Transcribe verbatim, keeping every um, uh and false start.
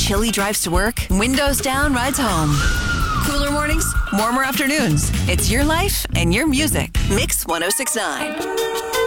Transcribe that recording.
chilly drives to work, windows down rides home. Cooler mornings, warmer afternoons. It's your life and your music. Mix one oh six point nine.